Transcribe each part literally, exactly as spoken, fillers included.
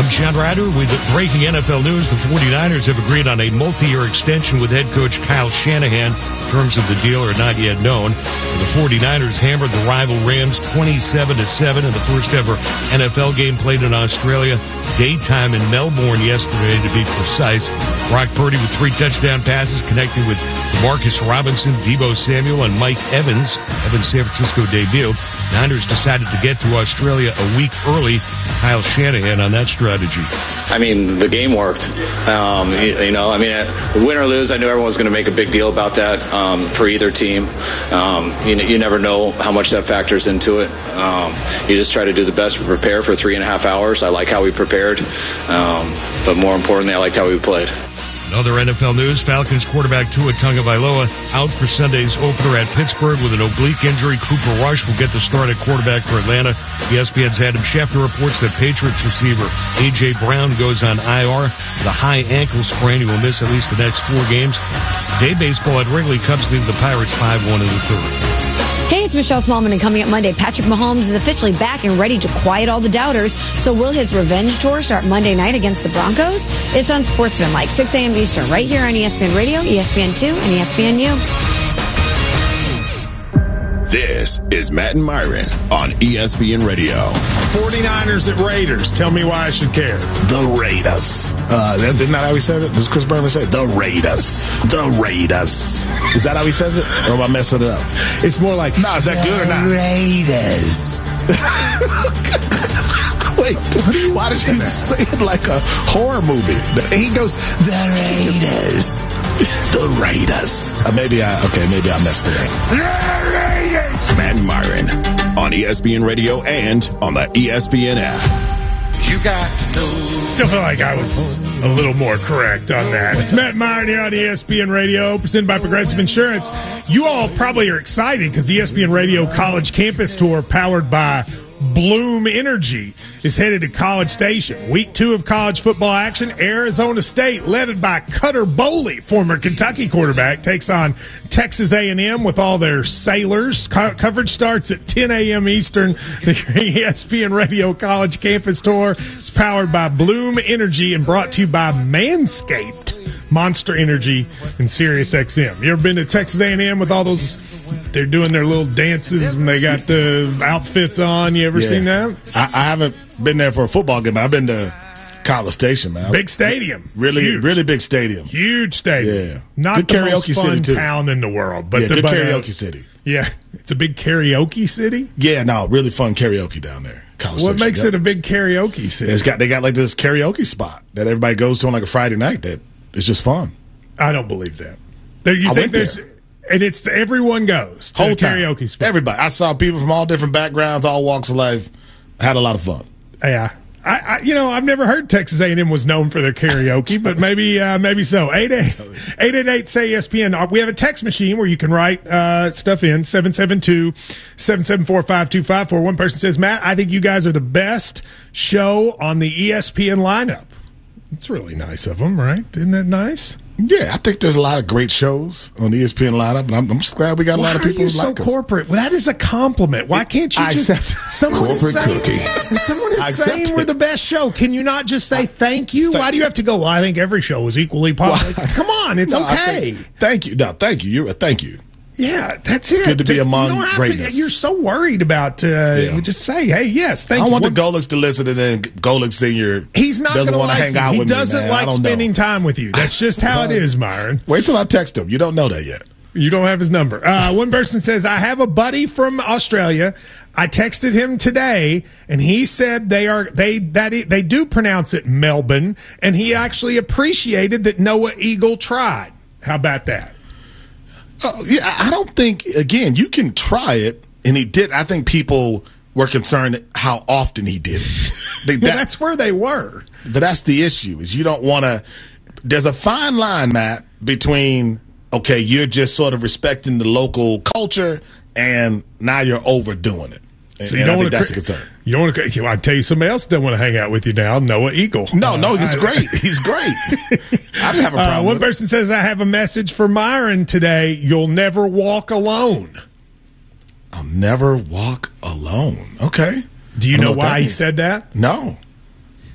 I'm Chad Ryder with breaking N F L news. The 49ers have agreed on a multi-year extension with head coach Kyle Shanahan. Terms of the deal are not yet known. The 49ers hammered the rival Rams twenty-seven to seven in the first ever N F L game played in Australia. Daytime in Melbourne yesterday, to be precise. Brock Purdy with three touchdown passes connecting with Marcus Robinson, Deebo Samuel, and Mike Evans. Evans' San Francisco debut. Niners decided to get to Australia a week early. Kyle Shanahan on that strategy. I mean, the game worked. Um, you, you know, I mean, win or lose, I knew everyone was going to make a big deal about that um, for either team. Um, you, you never know how much that factors into it. Um, you just try to do the best to prepare for three and a half hours. I like how we prepared, um, but more importantly, I liked how we played. Other N F L news, Falcons quarterback Tua Tagovailoa out for Sunday's opener at Pittsburgh with an oblique injury. Cooper Rush will get the start at quarterback for Atlanta. E S P N's Adam Schefter reports that Patriots receiver A J. Brown goes on I R with a high ankle sprain. He will miss at least the next four games. Day baseball at Wrigley. Cubs lead the Pirates five one in the third. Hey, it's Michelle Smallman, and coming up Monday, Patrick Mahomes is officially back and ready to quiet all the doubters. So will his revenge tour start Monday night against the Broncos? It's on Sportsman Like, six a.m. Eastern, right here on E S P N Radio, E S P N two, and E S P N U. This is Matt and Myron on E S P N Radio. 49ers at Raiders. Tell me why I should care. The Raiders. Uh, isn't that how he said it? Does Chris Berman say it? The Raiders. The Raiders. Is that how he says it? Or am I messing it up? It's more like, no, is that good or not? Raiders. Wait, why did you say it like a horror movie? He goes, the Raiders. The Raiders. Uh, maybe I, okay, maybe I messed it up. The Raiders. Matt and Myron on E S P N Radio and on the E S P N app. You got to know. Still feel like I was a little more correct on that. It's Matt Myron here on E S P N Radio, presented by Progressive Insurance. You all probably are excited because E S P N Radio College Campus Tour, powered by Bloom Energy, is headed to College Station. Week two of college football action. Arizona State, led by Cutter Boley, former Kentucky quarterback, takes on Texas A and M with all their sailors. Co- coverage starts at ten a.m. Eastern. The E S P N Radio College Campus Tour is powered by Bloom Energy and brought to you by Manscaped, Monster Energy, and Sirius X M. You ever been to Texas A and M with all those? They're doing their little dances and they got the outfits on. You ever yeah. seen that? I, I haven't been there for a football game, but I've been to College Station, man. Big stadium. Really, Huge. really big stadium. Huge stadium. Yeah. Not good the karaoke most fun city too. town in the world. But yeah, the good but, karaoke uh, city. Yeah. It's a big karaoke city? Yeah, no, really fun karaoke down there. College what Station, makes yep. it a big karaoke city? It's got They got like this karaoke spot that everybody goes to on like a Friday night that is just fun. I don't believe that. There, you I think went there's there. And it's everyone goes to Whole the karaoke time. spot. Everybody. I saw people from all different backgrounds, all walks of life. I had a lot of fun. Yeah. I, I, you know, I've never heard Texas A and M was known for their karaoke, but maybe, uh, maybe so. eight eight eight say E S P N. We have a text machine where you can write uh, stuff in. seven seven two, seven seven four, five two five four. One person says, Matt, I think you guys are the best show on the E S P N lineup. It's really nice of them, right? Isn't that nice? Yeah, I think there's a lot of great shows on the E S P N lineup, and I'm, I'm just glad we got a Why lot of people are you who so like us. corporate? Well, that is a compliment. Why can't you I just accept someone is corporate saying, cookie. Someone is I accept saying it. we're the best show. Can you not just say I, thank you? thank Why do you have to go? Well, I think every show is equally popular. Well, Come on, it's no, I okay. think- thank you. No, thank you. You're thank you. Yeah, that's It's it. good to be Just- among you don't have greatness. To, you're so worried about. Uh, Yeah. Just say, hey, yes, thank I you. don't want What- the Golix to listen, and then Golix Senior He's not going doesn't to want to like hang you. out He with me. doesn't man. I like don't spending know. time with you. That's just how it is, Myron. Wait till I text him. You don't know that yet. You don't have his number. Uh, one person says, I have a buddy from Australia. I texted him today, and he said they are they that it, they do pronounce it Melbourne, and he actually appreciated that Noah Eagle tried. How about that? Oh, yeah, I don't think, again, you can try it, and he did. I think people were concerned how often he did it. They, Well, that- that's where they were. But that's the issue, is you don't want to – there's a fine line, Matt, between, okay, you're just sort of respecting the local culture, and now you're overdoing it. And, So you and don't I want think to. that's a concern. You don't want to. I tell you, somebody else doesn't want to hang out with you now. Noah Eagle. No, no, he's I- great. He's great. I didn't have a problem Uh, one with it. person says, I have a message for Myron today. You'll never walk alone. I'll never walk alone. Okay. Do you I don't know what that why he means. said that? No.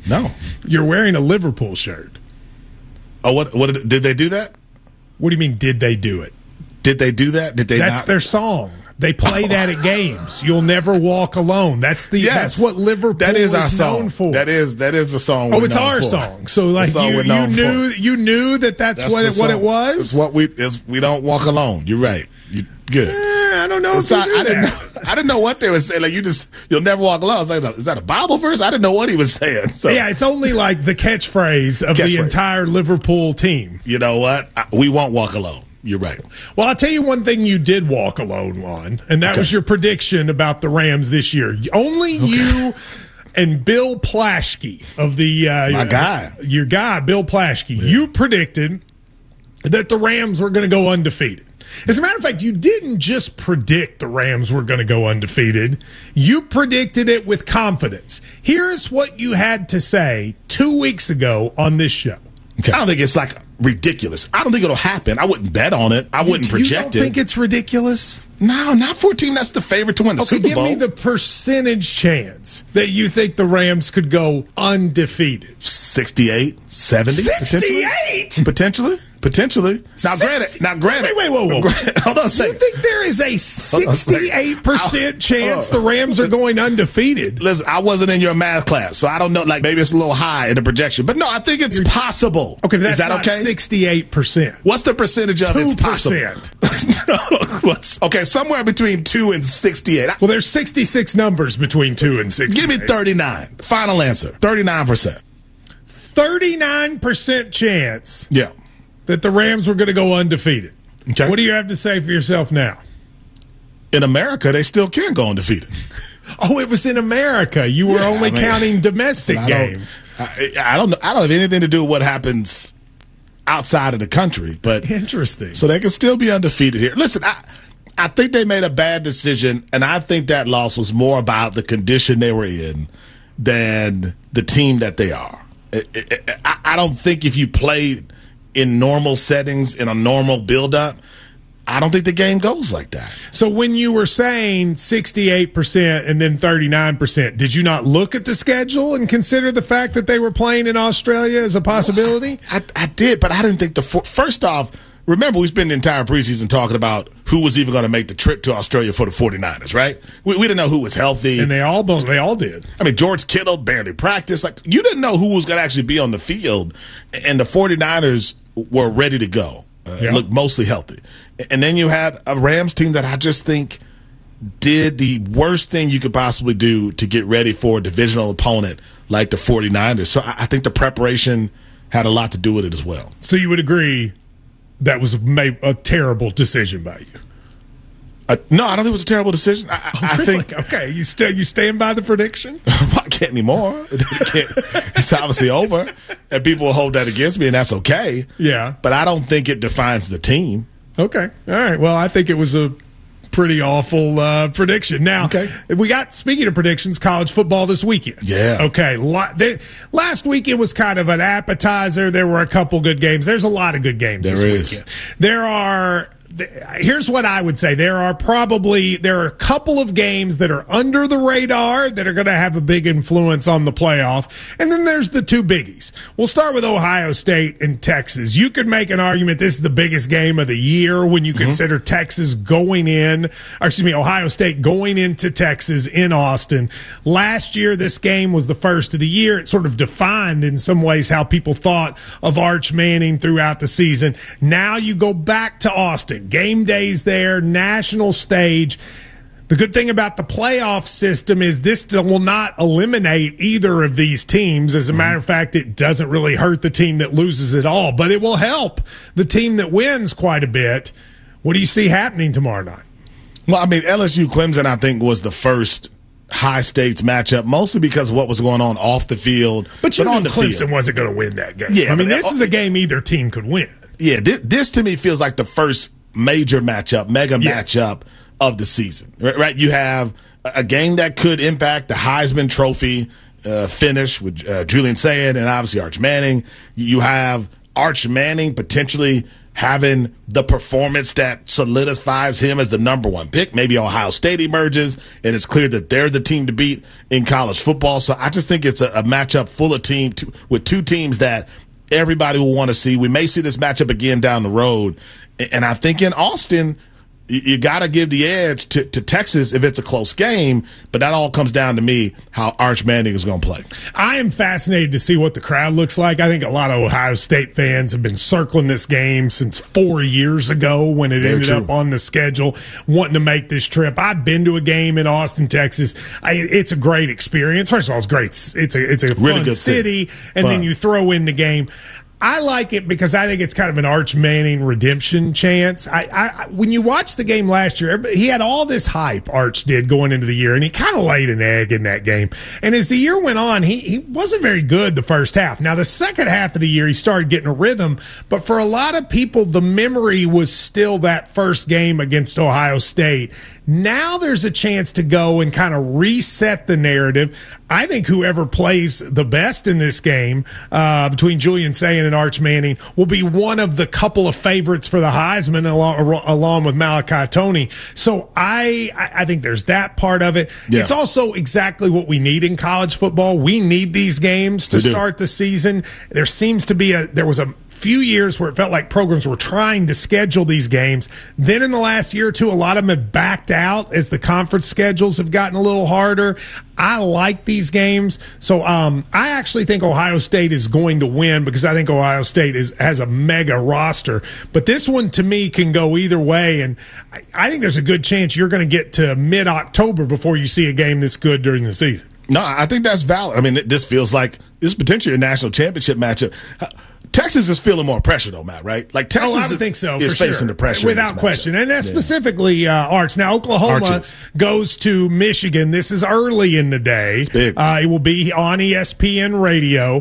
No. You're wearing a Liverpool shirt. Oh, what? What did, did they do that? What do you mean, did they do it? Did they do that? Did they That's not? their song. They play oh. that at games. You'll never walk alone. That's the. Yes. That's what Liverpool that is, our is song. known for. That is that is the song. Oh, we're it's known our for. song. So like song you, you knew for. you knew that that's, that's what it, what it was. It's what we. It's, we don't walk alone. You're right. You good. Eh, I don't know. If I, you I didn't. Know, I didn't know what they were saying. Like you just, you'll never walk alone. I was like, is that a Bible verse? I didn't know what he was saying. So yeah, it's only like the catchphrase of catchphrase. the entire Liverpool team. You know what? I, we won't walk alone. You're right. Well, I'll tell you one thing you did walk alone on, and that okay. was your prediction about the Rams this year. Only okay. you and Bill Plaschke of the uh, my guy, your guy Bill Plaschke. Yeah. You predicted that the Rams were going to go undefeated. As a matter of fact, you didn't just predict the Rams were going to go undefeated. You predicted it with confidence. Here's what you had to say two weeks ago on this show. Okay. I don't think it's like ridiculous. I don't think it'll happen. I wouldn't bet on it. I wouldn't you, project you don't it. think it's ridiculous? No, not for a team that's the favorite to win the okay, Super Bowl. Give me the percentage chance that you think the Rams could go undefeated. sixty-eight, seventy sixty-eight? Potentially? Potentially. Now, sixty granted. Now, granted. Wait, wait, whoa, whoa. Hold on a second. You think there is a sixty-eight percent chance the Rams are going undefeated? Listen, I wasn't in your math class, so I don't know. Like, maybe it's a little high in the projection. But no, I think it's You're, possible. Okay, but that's is that not okay? sixty-eight percent. What's the percentage of it's possible? What's, okay, somewhere between two and sixty-eight. Well, there's sixty-six numbers between two and sixty-eight. Give me thirty-nine. Final answer. thirty-nine percent. thirty-nine percent chance. Yeah. That the Rams were going to go undefeated. Okay. What do you have to say for yourself now? In America, they still can go undefeated. Oh, it was in America. You were yeah, only I mean, counting domestic I games. I, I don't know. I don't have anything to do with what happens outside of the country. But interesting. So they can still be undefeated here. Listen, I, I think they made a bad decision, and I think that loss was more about the condition they were in than the team that they are. It, it, it, I, I don't think if you played in normal settings, in a normal build-up, I don't think the game goes like that. So when you were saying sixty-eight percent and then thirty-nine percent, did you not look at the schedule and consider the fact that they were playing in Australia as a possibility? Well, I, I did, but I didn't think the – first off, remember we spent the entire preseason talking about who was even going to make the trip to Australia for the forty-niners, right? We, we didn't know who was healthy. And they all they all did. I mean, George Kittle barely practiced. Like, you didn't know who was going to actually be on the field, and the forty-niners – were ready to go, uh, yeah. looked mostly healthy. And then you had a Rams team that I just think did the worst thing you could possibly do to get ready for a divisional opponent like the forty-niners. So I, I think the preparation had a lot to do with it as well. So you would agree that was a, a terrible decision by you? Uh, no, I don't think it was a terrible decision. I, oh, I really? think okay. You still you stand by the prediction? Well, I can't anymore. It can't, it's obviously over, and people will hold that against me, and that's okay. Yeah, but I don't think it defines the team. Okay, all right. Well, I think it was a pretty awful uh, prediction. Now, okay. we got, speaking of predictions, college football this weekend. Yeah. Okay. La- they, last week it was kind of an appetizer. There were a couple good games. There's a lot of good games there this is. weekend. There are. Here's what I would say. There are probably there are a couple of games that are under the radar that are going to have a big influence on the playoff. And then there's the two biggies. We'll start with Ohio State and Texas. You could make an argument this is the biggest game of the year when you mm-hmm. consider Texas going in, or excuse me, Ohio State going into Texas in Austin. Last year, this game was the first of the year. It sort of defined in some ways how people thought of Arch Manning throughout the season. Now you go back to Austin. Game days there, national stage. The good thing about the playoff system is this will not eliminate either of these teams. As a matter of fact, it doesn't really hurt the team that loses at all, but it will help the team that wins quite a bit. What do you see happening tomorrow night? Well, I mean, L S U Clemson, I think, was the first high-stakes matchup, mostly because of what was going on off the field. But you but knew on the Clemson field. wasn't going to win that game. Yeah, I mean, but this is a game either team could win. Yeah, this, this to me feels like the first major matchup, mega yes. matchup of the season, right? You have a game that could impact the Heisman Trophy uh, finish with uh, Julian Sayin and obviously Arch Manning. You have Arch Manning potentially having the performance that solidifies him as the number one pick. Maybe Ohio State emerges, and it's clear that they're the team to beat in college football. So I just think it's a, a matchup full of team two, with two teams that everybody will want to see. We may see this matchup again down the road. And I think in Austin, you got to give the edge to, to Texas if it's a close game, but that all comes down to me how Arch Manning is going to play. I am fascinated to see what the crowd looks like. I think a lot of Ohio State fans have been circling this game since four years ago when it Very ended true. up on the schedule, wanting to make this trip. I've been to a game in Austin, Texas. I, it's a great experience. First of all, it's great. It's a it's a fun really good city, city. and fun. then you throw in the game. I like it because I think it's kind of an Arch Manning redemption chance. I, I when you watch the game last year, he had all this hype, Arch did, going into the year, and he kind of laid an egg in that game. And as the year went on, he, he wasn't very good the first half. Now, the second half of the year, he started getting a rhythm, but for a lot of people, the memory was still that first game against Ohio State. Now there's a chance to go and kind of reset the narrative. I think whoever plays the best in this game uh, between Julian Sayin and Arch Manning will be one of the couple of favorites for the Heisman along, along with Malachi Toney. So I, I think there's that part of it. Yeah. It's also exactly what we need in college football. We need these games to start the season. There seems to be a – there was a – few years where it felt like programs were trying to schedule these games. Then in the last year or two, a lot of them have backed out as the conference schedules have gotten a little harder. I like these games. So um, I actually think Ohio State is going to win because I think Ohio State is has a mega roster. But this one, to me, can go either way. And I, I think there's a good chance you're going to get to mid-October before you see a game this good during the season. No, I think that's valid. I mean, this feels like this is potentially a national championship matchup. Texas is feeling more pressure, though, Matt, right? Like Texas oh, I would think so, is for facing sure. the pressure. Without question. And that's yeah. specifically uh, Arch. Now, Oklahoma Arches. goes to Michigan. This is early in the day. It's big. Uh, it will be on E S P N Radio.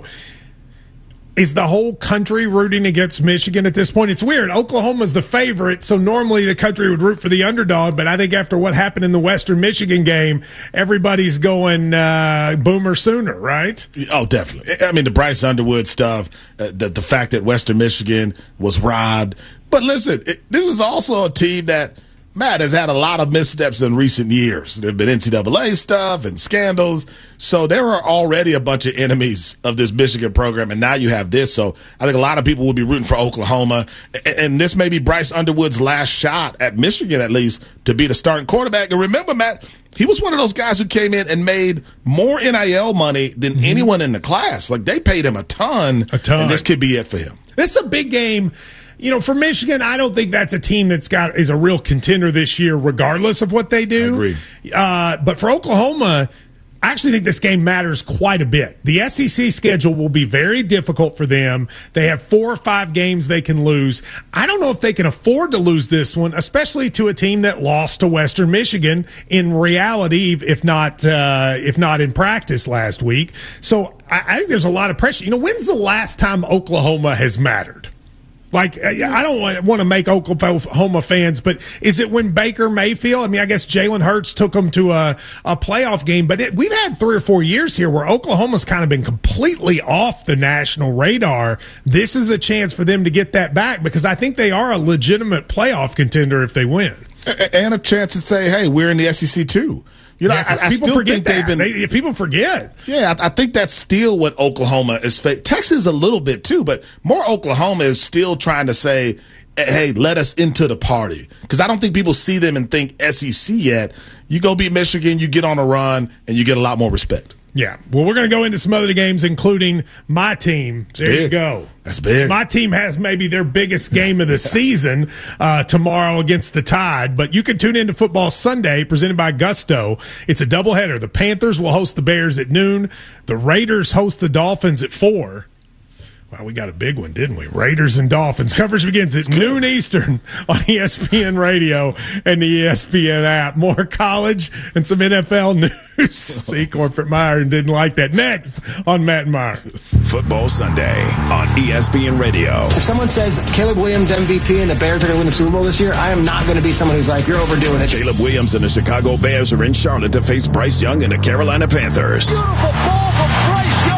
Is the whole country rooting against Michigan at this point? It's weird. Oklahoma's the favorite, so normally the country would root for the underdog, but I think after what happened in the Western Michigan game, everybody's going uh, Boomer Sooner, right? Oh, definitely. I mean, the Bryce Underwood stuff, uh, the, the fact that Western Michigan was robbed. But listen, it, this is also a team that, Matt, has had a lot of missteps in recent years. There have been N C double A stuff and scandals. So there are already a bunch of enemies of this Michigan program, and now you have this. So I think a lot of people will be rooting for Oklahoma. And this may be Bryce Underwood's last shot at Michigan, at least, to be the starting quarterback. And remember, Matt, he was one of those guys who came in and made more N I L money than mm-hmm. anyone in the class. Like, they paid him a ton. A ton. And this could be it for him. This is a big game. You know, for Michigan, I don't think that's a team that's got is a real contender this year, regardless of what they do. I agree. Uh, but for Oklahoma, I actually think this game matters quite a bit. The S E C schedule will be very difficult for them. They have four or five games they can lose. I don't know if they can afford to lose this one, especially to a team that lost to Western Michigan in reality, if not uh, if not in practice last week. So I, I think there's a lot of pressure. You know, when's the last time Oklahoma has mattered? Like, I don't want to make Oklahoma fans, but is it when Baker Mayfield? I mean, I guess Jalen Hurts took them to a, a playoff game, but it, we've had three or four years here where Oklahoma's kind of been completely off the national radar. This is a chance for them to get that back because I think they are a legitimate playoff contender if they win. And a chance to say, hey, we're in the S E C too. You know, yeah, I, I people still forget think that. they've been. They, people forget. Yeah, I, I think that's still what Oklahoma is. Fa- Texas a little bit too, but more Oklahoma is still trying to say, "Hey, let us into the party." Because I don't think people see them and think S E C yet. You go beat Michigan, you get on a run, and you get a lot more respect. Yeah. Well, we're going to go into some other games, including my team. It's there big. you go. That's big. My team has maybe their biggest game of the season uh, tomorrow against the Tide. But you can tune into Football Sunday, presented by Gusto. It's a doubleheader. The Panthers will host the Bears at noon. The Raiders host the Dolphins at four. Wow, we got a big one, didn't we? Raiders and Dolphins. Coverage begins at noon Eastern on E S P N Radio and the E S P N app. More college and some N F L news. See, Corporate Meyer didn't like that. Next on Matt and Meyer. Football Sunday on E S P N Radio. If someone says Caleb Williams M V P and the Bears are going to win the Super Bowl this year, I am not going to be someone who's like, you're overdoing it. Caleb Williams and the Chicago Bears are in Charlotte to face Bryce Young and the Carolina Panthers. Beautiful ball from Bryce Young.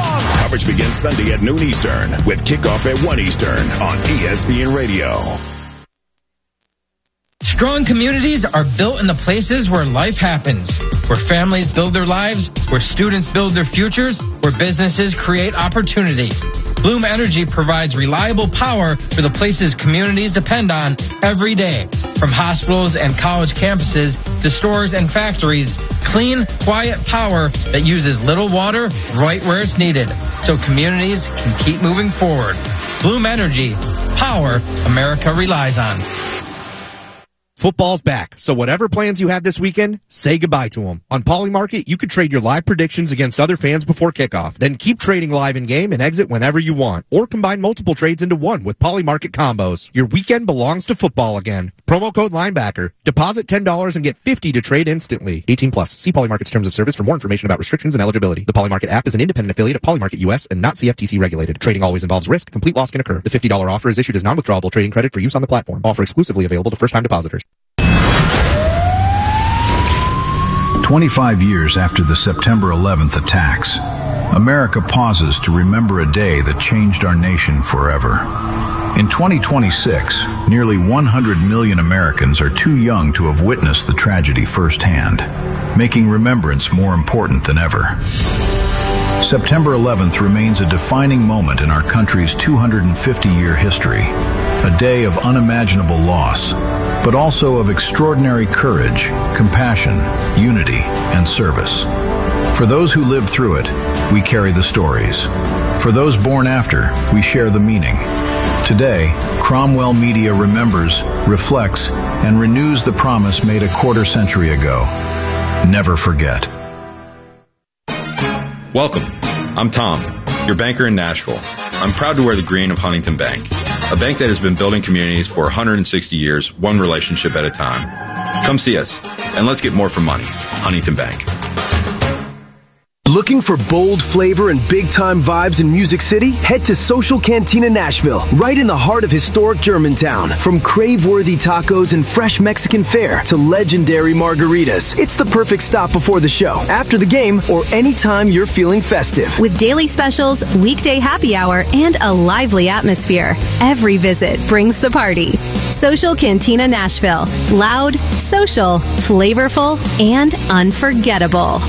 Coverage begins Sunday at noon Eastern with kickoff at one Eastern on E S P N Radio. Strong communities are built in the places where life happens, where families build their lives, where students build their futures, where businesses create opportunity. Bloom Energy provides reliable power for the places communities depend on every day. From hospitals and college campuses to stores and factories, clean, quiet power that uses little water right where it's needed, so communities can keep moving forward. Bloom Energy, power America relies on. Football's back, so whatever plans you have this weekend, say goodbye to them. On Polymarket, you could trade your live predictions against other fans before kickoff. Then keep trading live in-game and exit whenever you want. Or combine multiple trades into one with Polymarket combos. Your weekend belongs to football again. Promo code Linebacker. Deposit ten dollars and get fifty dollars to trade instantly. eighteen plus. See Polymarket's terms of service for more information about restrictions and eligibility. The Polymarket app is an independent affiliate of Polymarket U S and not C F T C regulated. Trading always involves risk. Complete loss can occur. The fifty dollars offer is issued as non-withdrawable trading credit for use on the platform. Offer exclusively available to first-time depositors. twenty-five years after the September eleventh attacks, America pauses to remember a day that changed our nation forever. In twenty twenty-six, nearly one hundred million Americans are too young to have witnessed the tragedy firsthand, making remembrance more important than ever. September eleventh remains a defining moment in our country's two hundred fifty year history, a day of unimaginable loss, but also of extraordinary courage, compassion, unity, and service. For those who lived through it, we carry the stories. For those born after, we share the meaning. Today, Cromwell Media remembers, reflects, and renews the promise made a quarter century ago. Never forget. Welcome. I'm Tom, your banker in Nashville. I'm proud to wear the green of Huntington Bank, a bank that has been building communities for one hundred sixty years, one relationship at a time. Come see us, and let's get more for money. Huntington Bank. Looking for bold flavor and big-time vibes in Music City? Head to Social Cantina Nashville, right in the heart of historic Germantown. From crave-worthy tacos and fresh Mexican fare to legendary margaritas, it's the perfect stop before the show, after the game, or anytime you're feeling festive. With daily specials, weekday happy hour, and a lively atmosphere, every visit brings the party. Social Cantina Nashville. Loud, social, flavorful, and unforgettable.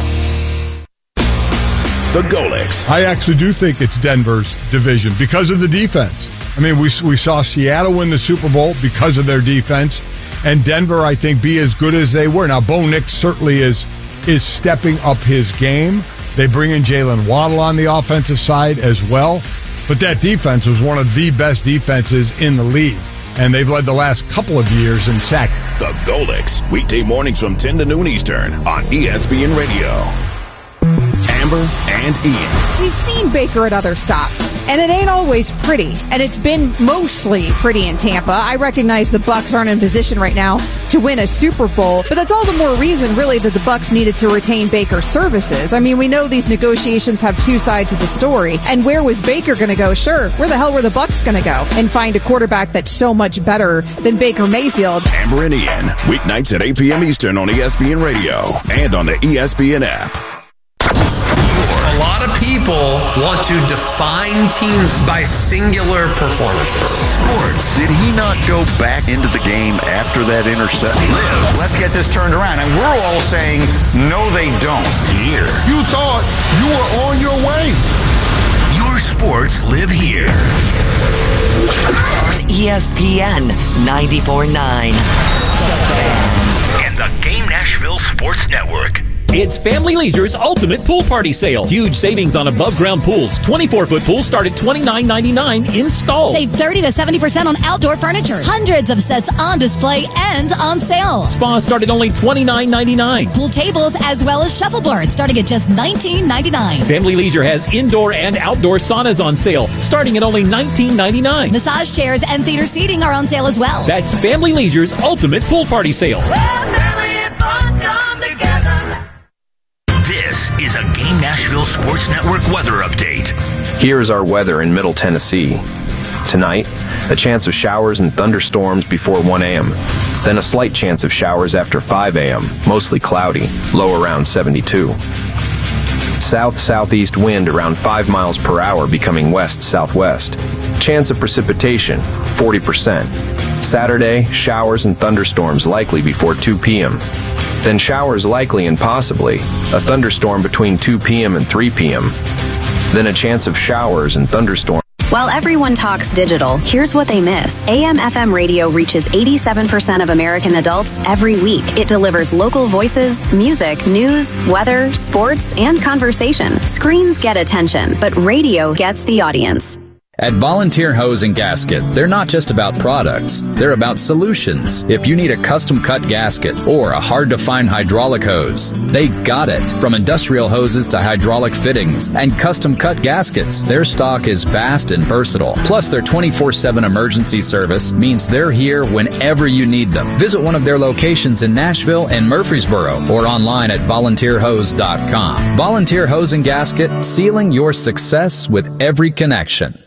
The Golics. I actually do think it's Denver's division because of the defense. I mean, we we saw Seattle win the Super Bowl because of their defense, and Denver, I think, be as good as they were. Now, Bo Nix certainly is is stepping up his game. They bring in Jalen Waddle on the offensive side as well, but that defense was one of the best defenses in the league, and they've led the last couple of years in sacks. The Golics, weekday mornings from ten to noon Eastern on E S P N Radio. Amber and Ian. We've seen Baker at other stops, and it ain't always pretty, and it's been mostly pretty in Tampa. I recognize the Bucs aren't in position right now to win a Super Bowl, but that's all the more reason, really, that the Bucs needed to retain Baker's services. I mean, we know these negotiations have two sides of the story, and where was Baker going to go? Sure, where the hell were the Bucs going to go and find a quarterback that's so much better than Baker Mayfield? Amber and Ian, weeknights at eight p.m. Eastern on E S P N Radio and on the E S P N app. A lot of people want to define teams by singular performances. Sports. Did he not go back into the game after that interception? Live. Let's get this turned around. And we're all saying, no, they don't. Here. You thought you were on your way. Your sports live here. On E S P N ninety-four point nine. And the Game Nashville Sports Network. It's Family Leisure's ultimate pool party sale. Huge savings on above-ground pools. twenty-four foot pools start at twenty-nine ninety-nine installed. Save thirty to seventy percent on outdoor furniture. Hundreds of sets on display and on sale. Spas start at only twenty-nine ninety-nine. Pool tables as well as shuffleboards starting at just nineteen ninety-nine. Family Leisure has indoor and outdoor saunas on sale starting at only nineteen ninety-nine. Massage chairs and theater seating are on sale as well. That's Family Leisure's ultimate pool party sale. Well, family and fun come together. This is a Game Nashville Sports Network weather update. Here's our weather in Middle Tennessee. Tonight, a chance of showers and thunderstorms before one a.m. Then a slight chance of showers after five a.m., mostly cloudy, low around seventy-two. South-southeast wind around five miles per hour becoming west-southwest. Chance of precipitation, forty percent. Saturday, showers and thunderstorms likely before two p.m. Then showers likely and possibly, a thunderstorm between two p.m. and three p.m. Then a chance of showers and thunderstorms. While everyone talks digital, here's what they miss. A M F M radio reaches eighty-seven percent of American adults every week. It delivers local voices, music, news, weather, sports, and conversation. Screens get attention, but radio gets the audience. At Volunteer Hose and Gasket, they're not just about products, they're about solutions. If you need a custom-cut gasket or a hard-to-find hydraulic hose, they got it. From industrial hoses to hydraulic fittings and custom-cut gaskets, their stock is vast and versatile. Plus, their twenty-four seven emergency service means they're here whenever you need them. Visit one of their locations in Nashville and Murfreesboro or online at volunteer hose dot com. Volunteer Hose and Gasket, sealing your success with every connection.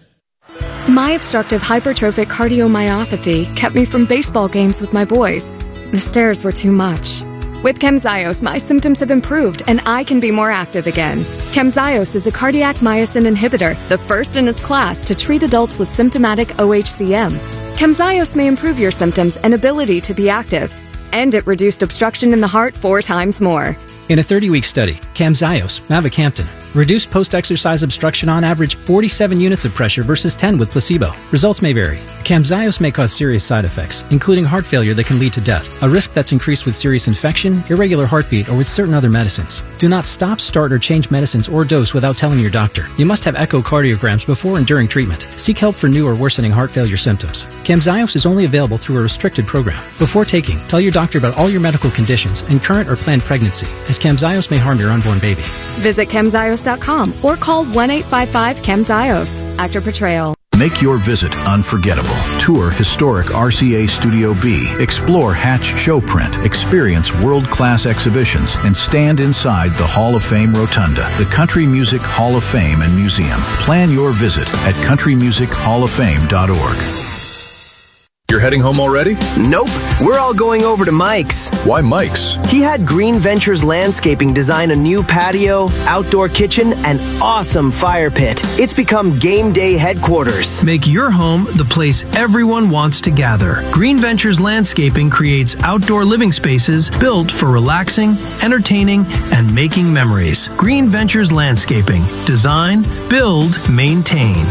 My obstructive hypertrophic cardiomyopathy kept me from baseball games with my boys. The stairs were too much. With Camzyos, my symptoms have improved and I can be more active again. Camzyos is a cardiac myosin inhibitor, the first in its class to treat adults with symptomatic O H C M. Camzyos may improve your symptoms and ability to be active. And it reduced obstruction in the heart four times more. In a thirty-week study, Camzyos, mavacamten, reduced post-exercise obstruction on average forty-seven units of pressure versus ten with placebo. Results may vary. Camzyos may cause serious side effects, including heart failure that can lead to death, a risk that's increased with serious infection, irregular heartbeat, or with certain other medicines. Do not stop, start, or change medicines or dose without telling your doctor. You must have echocardiograms before and during treatment. Seek help for new or worsening heart failure symptoms. Camzyos is only available through a restricted program. Before taking, tell your doctor about all your medical conditions and current or planned pregnancy, as Camzyos may harm your unborn baby. Visit camzyos dot com or call one eight five five camzyos. Actor Portrayal. Make your visit unforgettable. Tour historic R C A Studio B. Explore Hatch Showprint. Experience world-class exhibitions and stand inside the Hall of Fame Rotunda, the Country Music Hall of Fame and Museum. Plan your visit at country music hall of fame dot org. You're heading home already? Nope. We're all going over to Mike's. Why Mike's? He had Green Ventures Landscaping design a new patio, outdoor kitchen, and awesome fire pit. It's become game day headquarters. Make your home the place everyone wants to gather. Green Ventures Landscaping creates outdoor living spaces built for relaxing, entertaining, and making memories. Green Ventures Landscaping. Design, build, maintain.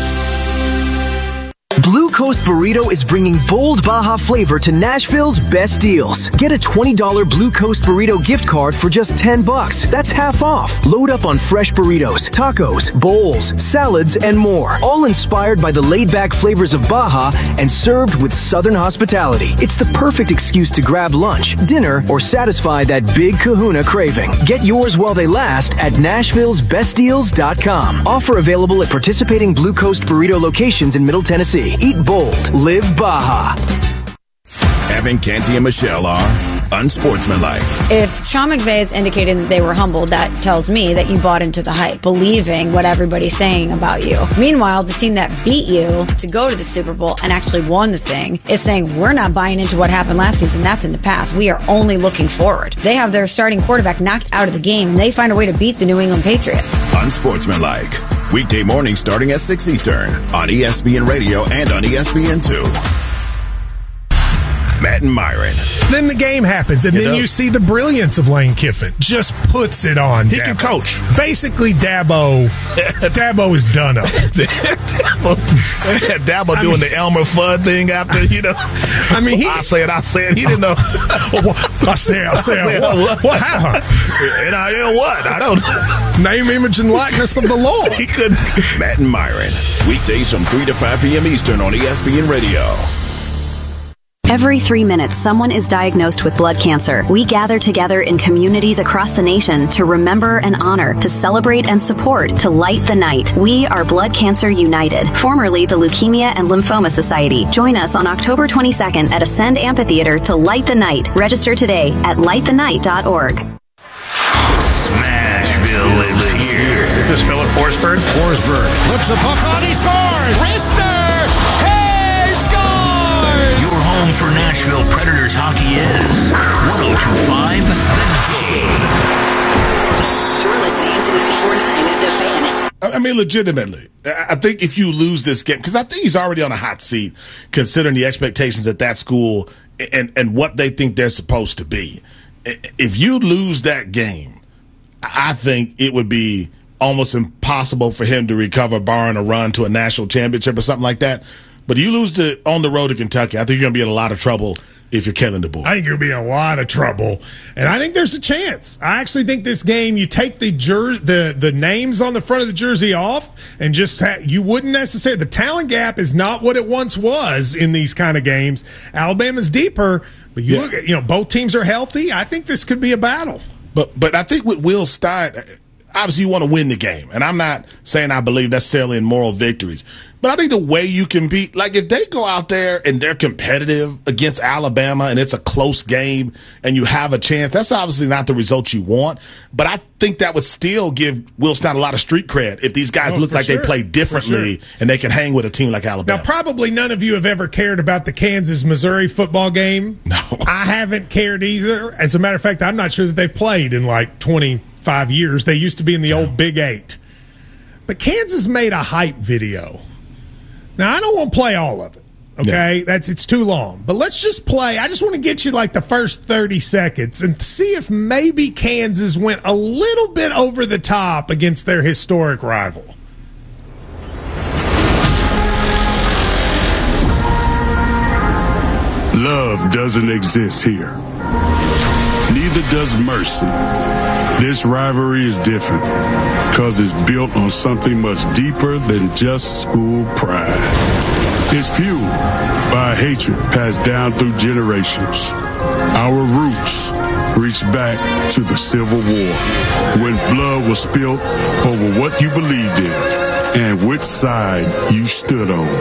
Blue Coast Burrito is bringing bold Baja flavor to Nashville's best deals. Get a twenty dollars Blue Coast Burrito gift card for just ten bucks. That's half off. Load up on fresh burritos, tacos, bowls, salads, and more. All inspired by the laid-back flavors of Baja and served with Southern hospitality. It's the perfect excuse to grab lunch, dinner, or satisfy that big kahuna craving. Get yours while they last at nashvilles best deals dot com. Offer available at participating Blue Coast Burrito locations in Middle Tennessee. Eat bold. Live Baja. Evan, Canty, and Michelle are unsportsmanlike. If Sean McVay is indicating that they were humbled, that tells me that you bought into the hype, believing what everybody's saying about you. Meanwhile, the team that beat you to go to the Super Bowl and actually won the thing is saying, we're not buying into what happened last season. That's in the past. We are only looking forward. They have their starting quarterback knocked out of the game, and they find a way to beat the New England Patriots. Unsportsmanlike. Weekday mornings starting at six Eastern on E S P N Radio and on E S P N two. Matt and Myron. Then the game happens, and You then know? you see the brilliance of Lane Kiffin. Just puts it on. He Dabo. can coach. Basically, Dabo. Dabo is done up. Dabo, Dabo I doing mean- the Elmer Fudd thing after, you know. I mean, he- I said, I said, he didn't know. I said, I said, what, what happened? N I L what? I don't Name, image, and likeness of the Lord. He couldn't. Matt and Myron. Weekdays from three to five p.m. Eastern on E S P N Radio. Every three minutes, someone is diagnosed with blood cancer. We gather together in communities across the nation to remember and honor, to celebrate and support, to light the night. We are Blood Cancer United, formerly the Leukemia and Lymphoma Society. Join us on October twenty-second at Ascend Amphitheater to light the night. Register today at light the night dot org. Smashville lives here. This is Philip Forsberg. Forsberg flips the puck on. He scores. Rister. He scores. Your home for Nashville Predators hockey is one oh two point five The Game. You're listening to the I mean, legitimately, I think if you lose this game, because I think he's already on a hot seat, considering the expectations at that school and, and what they think they're supposed to be. If you lose that game, I think it would be almost impossible for him to recover, barring a run to a national championship or something like that. But you lose to on the road to Kentucky, I think you're going to be in a lot of trouble if you're Kellen DeBoer. I think you'll be in a lot of trouble, and I think there's a chance. I actually think this game, you take the jer- the the names on the front of the jersey off, and just ha- you wouldn't necessarily. The talent gap is not what it once was in these kind of games. Alabama's deeper, but you yeah. look at, you know, both teams are healthy. I think this could be a battle. But but I think with Will Stein, obviously you want to win the game, and I'm not saying I believe necessarily in moral victories. But I think the way you compete, like if they go out there and they're competitive against Alabama and it's a close game and you have a chance, that's obviously not the result you want. But I think that would still give Will Stein a lot of street cred if these guys oh, look like sure. they play differently sure. and they can hang with a team like Alabama. Now, probably none of you have ever cared about the Kansas-Missouri football game. No. I haven't cared either. As a matter of fact, I'm not sure that they've played in like twenty-five years. They used to be in the old Big Eight. But Kansas made a hype video. Now, I don't want to play all of it, okay? Yeah. That's it's too long. But let's just play. I just want to get you like the first thirty seconds and see if maybe Kansas went a little bit over the top against their historic rival. Love doesn't exist here. Neither does mercy. This rivalry is different because it's built on something much deeper than just school pride. It's fueled by a hatred passed down through generations. Our roots reach back to the Civil War, when blood was spilled over what you believed in and which side you stood on.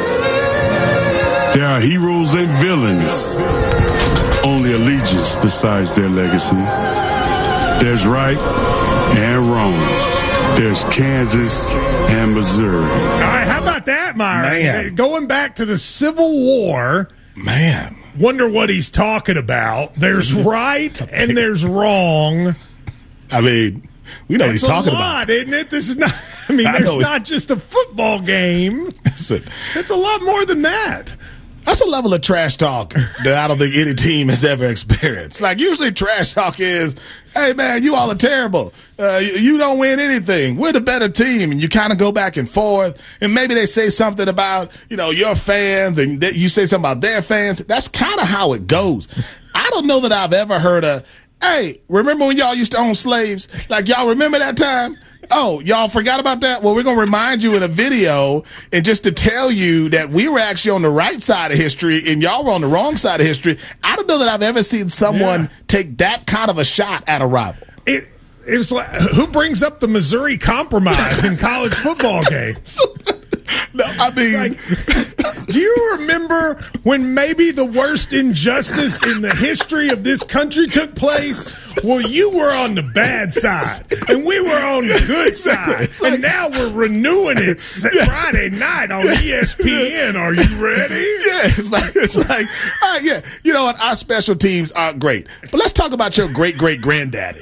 There are heroes and villains. Only allegiance decides their legacy. There's right and wrong. There's Kansas and Missouri. All right, how about that, Myron? Man. Going back to the Civil War. Man. Wonder what he's talking about. There's right and there's wrong. I mean, we know what he's talking lot, about. Isn't it? This is not, I mean, there's I not just a football game. It's a, it's a lot more than that. That's a level of trash talk that I don't think any team has ever experienced. Like, usually trash talk is, hey, man, you all are terrible. Uh, you, you don't win anything. We're the better team. And you kind of go back and forth. And maybe they say something about, you know, your fans, and th- you say something about their fans. That's kind of how it goes. I don't know that I've ever heard a, hey, remember when y'all used to own slaves? Like, y'all remember that time? Oh, y'all forgot about that? Well, we're going to remind you in a video and just to tell you that we were actually on the right side of history and y'all were on the wrong side of history. I don't know that I've ever seen someone yeah. take that kind of a shot at a rival. It, it was like, who brings up the Missouri Compromise in college football games? No, I mean, like, do you remember when maybe the worst injustice in the history of this country took place? Well, you were on the bad side, and we were on the good side, like, and now we're renewing it Friday night on E S P N. Are you ready? Yeah, it's like it's like, all right, yeah, you know what? Our special teams are great, but let's talk about your great great granddaddy.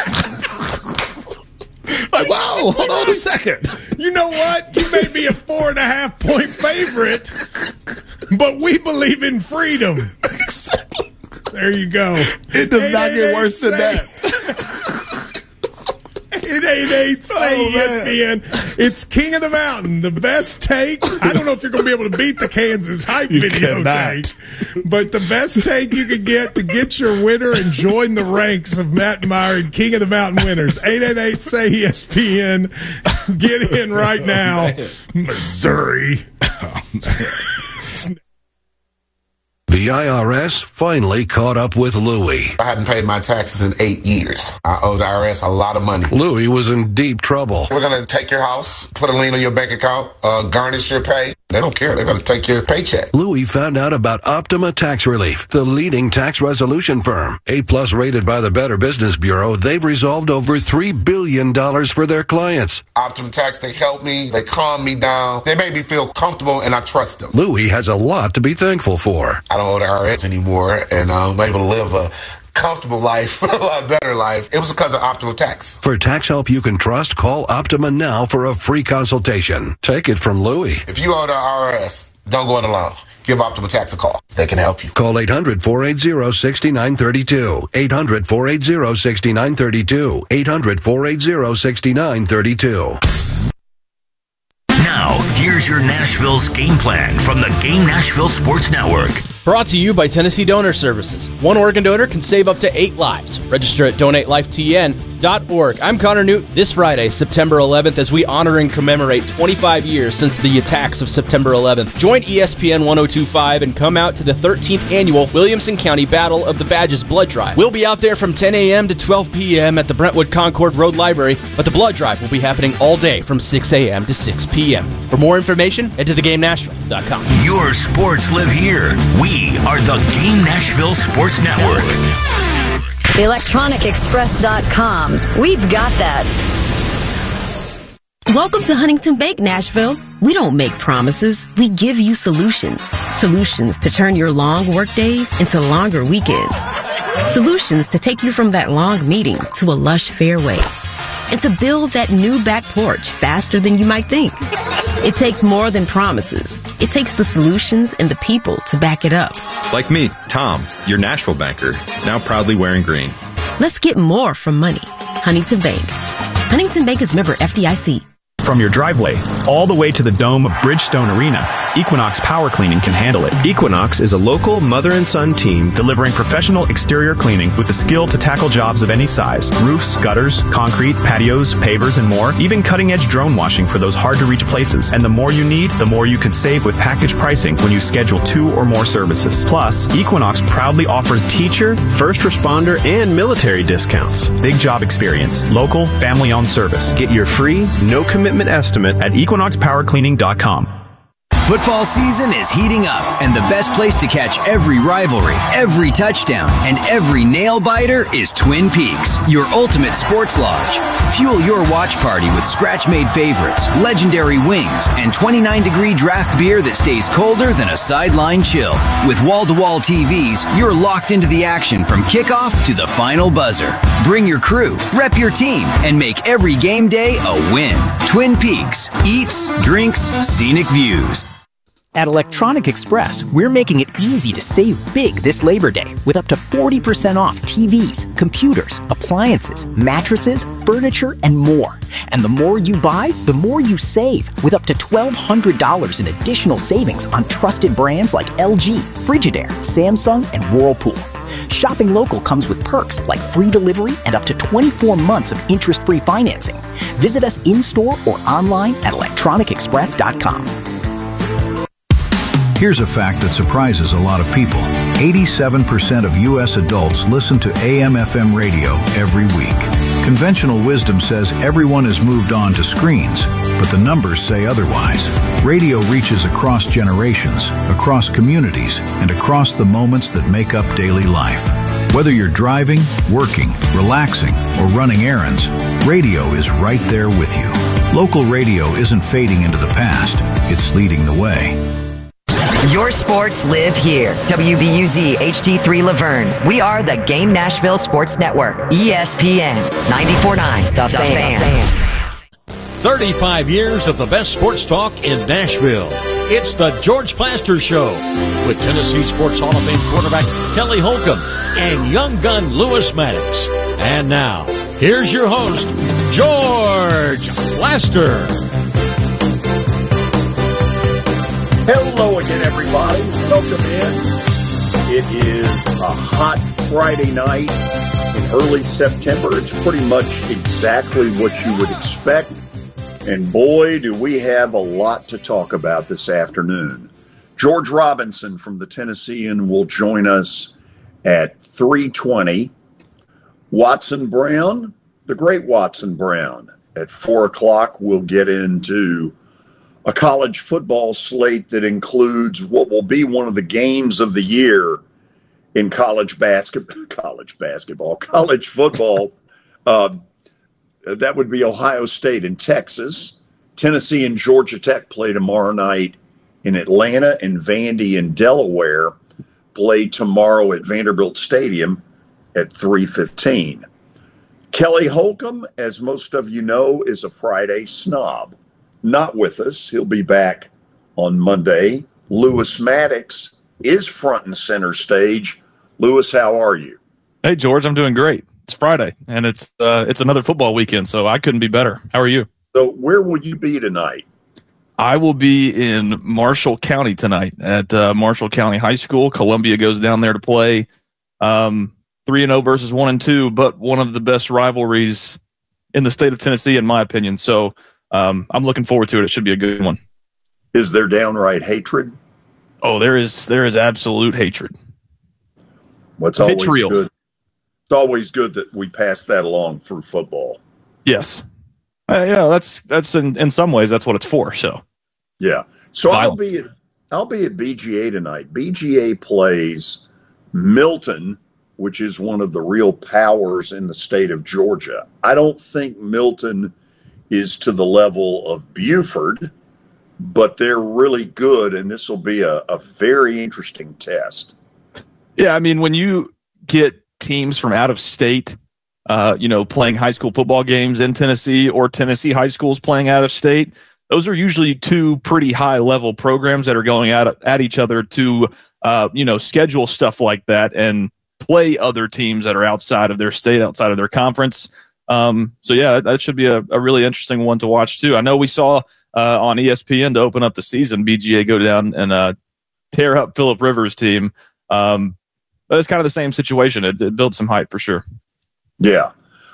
Like, whoa, hold on a second. You know what? You may be a four and a half point favorite, but we believe in freedom. Exactly. There you go. It does eight, not get eight, worse eight, than say, that. eight eight eight say oh, E S P N. It's King of the Mountain, the best take. I don't know if you're going to be able to beat the Kansas hype you video cannot. take, but the best take you can get to get your winner and join the ranks of Matt Myron, King of the Mountain winners. eight eight eight say E S P N. Get in right now. Oh, Missouri. Oh, The I R S finally caught up with Louie. I hadn't paid my taxes in eight years. I owe the I R S a lot of money. Louie was in deep trouble. We're going to take your house, put a lien on your bank account, uh, garnish your pay. They don't care. They're going to take your paycheck. Louie found out about Optima Tax Relief, the leading tax resolution firm. A-plus rated by the Better Business Bureau, they've resolved over three billion dollars for their clients. Optima Tax, they help me. They calm me down. They make me feel comfortable, and I trust them. Louie has a lot to be thankful for. I don't owe the I R S anymore, and I'm able to live a comfortable life, a lot better life, it was because of Optima Tax. For tax help you can trust, call Optima now for a free consultation. Take it from Louie. If you owe the I R S, don't go it alone. Give Optima Tax a call. They can help you. Call eight hundred, four eight zero, six nine three two. eight hundred, four eight zero, six nine three two. eight hundred, four eight zero, six nine three two. Now, here's your Nashville's game plan from the Game Nashville Sports Network. Brought to you by Tennessee Donor Services. One organ donor can save up to eight lives. Register at donate life T N dot org. I'm Connor Newt. This Friday, September eleventh, as we honor and commemorate twenty-five years since the attacks of September eleventh. Join E S P N one oh two point five and come out to the thirteenth Annual Williamson County Battle of the Badges Blood Drive. We'll be out there from ten a.m. to twelve p.m. at the Brentwood Concord Road Library, but the blood drive will be happening all day from six a.m. to six p.m. For more information, head to the game nashville dot com. Your sports live here. We are the Game Nashville Sports Network. electronic express dot com. We've got that. Welcome to Huntington Bank, Nashville. We don't make promises. We give you solutions. Solutions to turn your long work days into longer weekends. Solutions to take you from that long meeting to a lush fairway. And to build that new back porch faster than you might think. It takes more than promises. It takes the solutions and the people to back it up. Like me, Tom, your Nashville banker, now proudly wearing green. Let's get more from money. Huntington Bank. Huntington Bank is member F D I C. From your driveway all the way to the dome of Bridgestone Arena, Equinox Power Cleaning can handle it. Equinox is a local mother and son team delivering professional exterior cleaning with the skill to tackle jobs of any size. Roofs, gutters, concrete, patios, pavers, and more. Even cutting-edge drone washing for those hard-to-reach places. And the more you need, the more you can save with package pricing when you schedule two or more services. Plus, Equinox proudly offers teacher, first responder, and military discounts. Big job experience. Local, family-owned service. Get your free, no-commitment estimate at equinox power cleaning dot com. Football season is heating up, and the best place to catch every rivalry, every touchdown, and every nail-biter is Twin Peaks, your ultimate sports lodge. Fuel your watch party with scratch-made favorites, legendary wings, and twenty-nine degree draft beer that stays colder than a sideline chill. With wall-to-wall T Vs, you're locked into the action from kickoff to the final buzzer. Bring your crew, rep your team, and make every game day a win. Twin Peaks. Eats, drinks, scenic views. At Electronic Express, we're making it easy to save big this Labor Day with up to forty percent off T Vs, computers, appliances, mattresses, furniture, and more. And the more you buy, the more you save with up to twelve hundred dollars in additional savings on trusted brands like L G, Frigidaire, Samsung, and Whirlpool. Shopping local comes with perks like free delivery and up to twenty-four months of interest-free financing. Visit us in-store or online at electronic express dot com. Here's a fact that surprises a lot of people. eighty-seven percent of U S adults listen to A M F M radio every week. Conventional wisdom says everyone has moved on to screens, but the numbers say otherwise. Radio reaches across generations, across communities, and across the moments that make up daily life. Whether you're driving, working, relaxing, or running errands, radio is right there with you. Local radio isn't fading into the past, it's leading the way. Your sports live here. W B U Z H D three Laverne. We are the Game Nashville Sports Network. E S P N ninety-four point nine. The, the Fan. Fan. thirty-five years of the best sports talk in Nashville. It's the George Plaster Show with Tennessee Sports Hall of Fame quarterback Kelly Holcomb and young gun Lewis Maddox. And now, here's your host, George Plaster. Hello again, everybody. Welcome in. It is a hot Friday night in early September. It's pretty much exactly what you would expect. And boy, do we have a lot to talk about this afternoon. George Robinson from the Tennessean will join us at three twenty. Watson Brown, the great Watson Brown, at four o'clock. We'll get into a college football slate that includes what will be one of the games of the year in college basketball, college basketball, college football. Uh, that would be Ohio State and Texas. Tennessee and Georgia Tech play tomorrow night in Atlanta, and Vandy and Delaware play tomorrow at Vanderbilt Stadium at three fifteen. Kelly Holcomb, as most of you know, is a Friday snob. Not with us. He'll be back on Monday. Lewis Maddox is front and center stage. Lewis, how are you? Hey, George, I'm doing great. It's Friday, and it's uh, it's another football weekend, so I couldn't be better. How are you? So where will you be tonight? I will be in Marshall County tonight at uh, Marshall County High School. Columbia goes down there to play um, three and oh versus one and two, but one of the best rivalries in the state of Tennessee, in my opinion. So um, I'm looking forward to it. It should be a good one. Is there downright hatred? Oh, there is there is absolute hatred. What's always good? It's always good that we pass that along through football. Yes. Uh, yeah, that's that's in, in some ways that's what it's for. So yeah. So Violence. I'll be at I'll be at B G A tonight. B G A plays Milton, which is one of the real powers in the state of Georgia. I don't think Milton is to the level of Buford, but they're really good, and this will be a, a very interesting test. Yeah, I mean, when you get teams from out of state, uh, you know, playing high school football games in Tennessee, or Tennessee high schools playing out of state, those are usually two pretty high level programs that are going at at each other to, uh, you know, schedule stuff like that and play other teams that are outside of their state, outside of their conference. Um, so yeah, that should be a, a really interesting one to watch too. I know we saw uh, on E S P N to open up the season, B G A go down and uh, tear up Phillip Rivers' team. Um, but it's kind of the same situation. It, it builds some hype for sure. Yeah.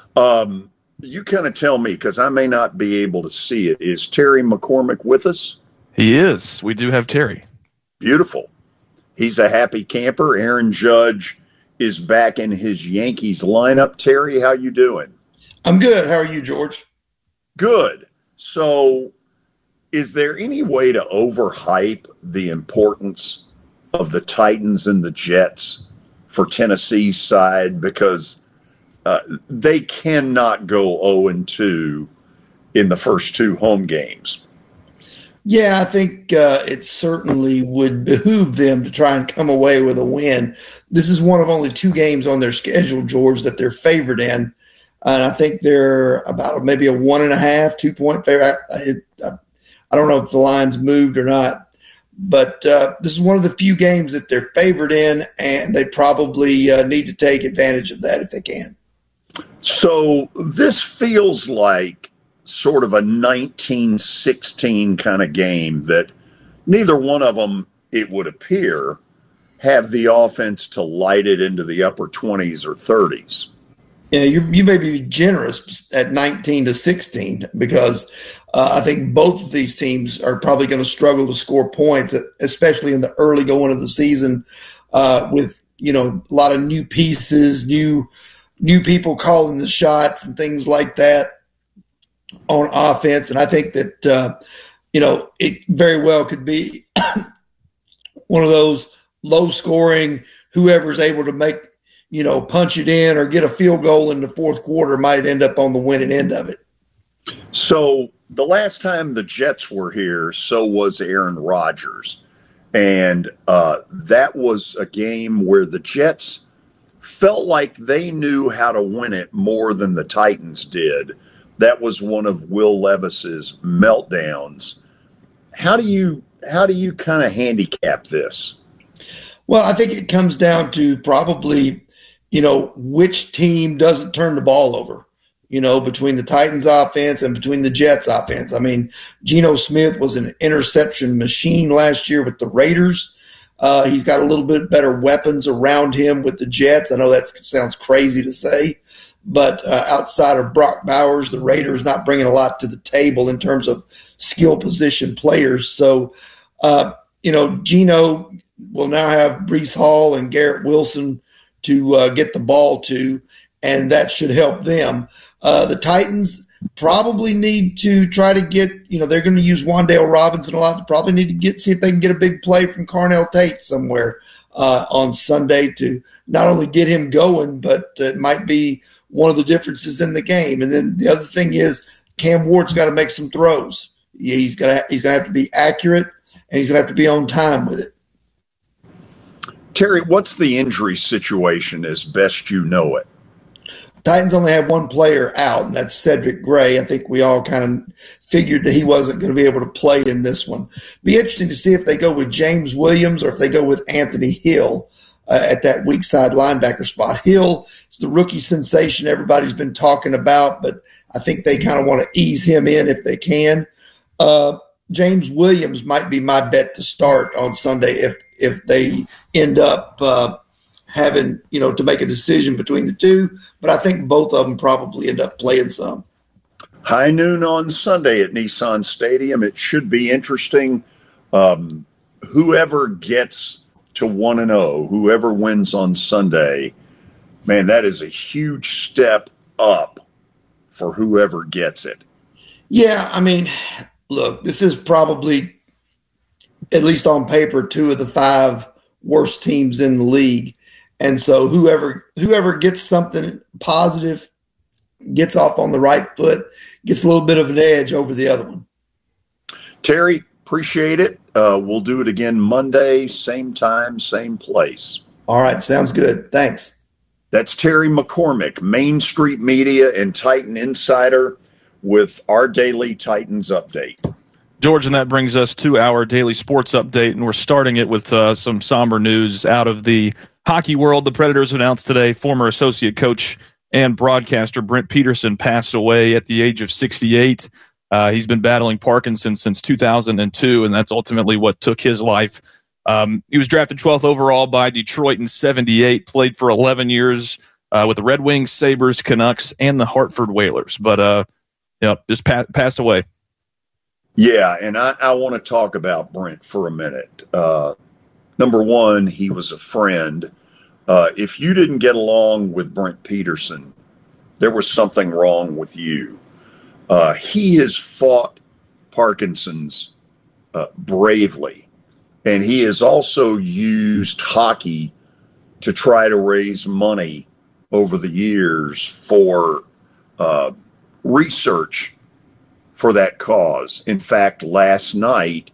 Um, you kind of tell me, because I may not be able to see it. Is Terry McCormick with us? He is. We do have Terry. Beautiful. He's a happy camper. Aaron Judge is back in his Yankees lineup. Terry, how you doing? I'm good. How are you, George? Good. So is there any way to overhype the importance of the Titans and the Jets for Tennessee's side? Because uh, they cannot go oh and two in the first two home games. Yeah, I think uh, it certainly would behoove them to try and come away with a win. This is one of only two games on their schedule, George, that they're favored in. And I think they're about maybe a one and a half, two point favorite. I, I, I don't know if the line's moved or not, but uh, this is one of the few games that they're favored in, and they probably uh, need to take advantage of that if they can. So this feels like sort of a nineteen sixteen kind of game that neither one of them, it would appear, have the offense to light it into the upper twenties or thirties. Yeah, you you may be generous at nineteen to sixteen because uh, I think both of these teams are probably going to struggle to score points, especially in the early going of the season uh, with, you know, a lot of new pieces, new new people calling the shots and things like that on offense. And I think that, uh, you know, it very well could be one of those low scoring, whoever's able to make, you know, punch it in or get a field goal in the fourth quarter might end up on the winning end of it. So the last time the Jets were here, so was Aaron Rodgers. And uh, that was a game where the Jets felt like they knew how to win it more than the Titans did. That was one of Will Levis's meltdowns. How do you how do you kind of handicap this? Well, I think it comes down to probably, you know, which team doesn't turn the ball over, you know, between the Titans offense and between the Jets offense. I mean, Geno Smith was an interception machine last year with the Raiders. Uh, he's got a little bit better weapons around him with the Jets. I know that sounds crazy to say, but uh, outside of Brock Bowers, the Raiders not bringing a lot to the table in terms of skill position players. So, uh, you know, Geno will now have Breece Hall and Garrett Wilson to uh, get the ball to, and that should help them. Uh, the Titans probably need to try to get, you know, they're going to use Wan'Dale Robinson a lot. They probably need to get see if they can get a big play from Carnell Tate somewhere uh, on Sunday to not only get him going, but it might be one of the differences in the game. And then the other thing is Cam Ward's got to make some throws. He's got to he's going to have to be accurate, and he's going to have to be on time with it. Terry, what's the injury situation as best you know it? Titans only have one player out, and that's Cedric Gray. I think we all kind of figured that he wasn't going to be able to play in this one. Be interesting to see if they go with James Williams or if they go with Anthony Hill uh, at that weak side linebacker spot. Hill is the rookie sensation everybody's been talking about, but I think they kind of want to ease him in if they can. Uh, James Williams might be my bet to start on Sunday if if they end up uh, having, you know, to make a decision between the two, but I think both of them probably end up playing some. High noon on Sunday at Nissan Stadium. It should be interesting. Um, whoever gets to one and oh, whoever wins on Sunday, man, that is a huge step up for whoever gets it. Yeah, I mean, look, this is probably, at least on paper, two of the five worst teams in the league. And so whoever whoever gets something positive, gets off on the right foot, gets a little bit of an edge over the other one. Terry, appreciate it. Uh, we'll do it again Monday, same time, same place. All right, sounds good. Thanks. That's Terry McCormick, Main Street Media and Titan Insider, with our daily Titans update. George, and that brings us to our daily sports update, and we're starting it with uh, some somber news out of the hockey world. The Predators announced today former associate coach and broadcaster Brent Peterson passed away at the age of sixty-eight. Uh, he's been battling Parkinson's since two thousand two, and that's ultimately what took his life. Um, he was drafted twelfth overall by Detroit in seventy-eight, played for eleven years uh, with the Red Wings, Sabres, Canucks, and the Hartford Whalers. But, uh, yeah, just pa- passed away. Yeah, and I, I want to talk about Brent for a minute. Uh, number one, he was a friend. Uh, if you didn't get along with Brent Peterson, there was something wrong with you. Uh, he has fought Parkinson's uh, bravely, and he has also used hockey to try to raise money over the years for uh, research for that cause. In fact, last night